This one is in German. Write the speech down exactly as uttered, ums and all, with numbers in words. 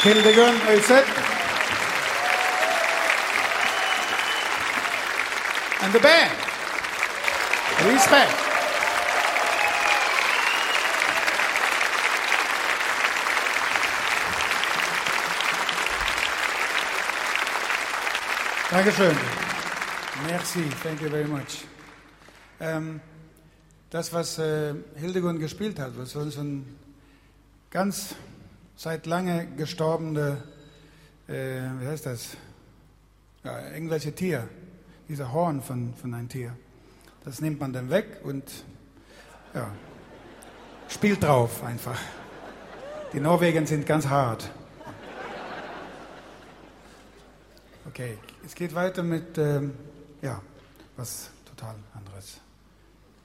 Hildegun Øyset. And the band. Respect. Dankeschön. Merci, thank you very much. Ähm, das, was äh, Hildegun gespielt hat, was so ein ganz seit lange gestorbene, äh, wie heißt das? Ja, irgendwelche Tier, dieser Horn von, von einem Tier. Das nimmt man dann weg und ja, spielt drauf einfach. Die Norweger sind ganz hart. Okay, es geht weiter mit, ähm, ja, was total anderes.